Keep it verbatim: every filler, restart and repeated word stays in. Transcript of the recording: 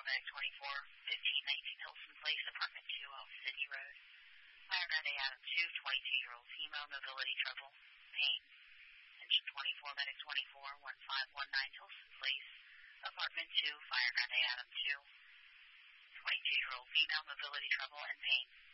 Medic twenty-four, fifteen nineteen Hilton Place, Apartment two, Elk City Road. Fire Grande Adam two, twenty-two-year-old female, mobility trouble, pain. Engine twenty-four, Medic twenty-four, fifteen nineteen Hilton Place, Apartment two, Fire Grande Adam two, twenty-two-year-old female, mobility trouble and pain.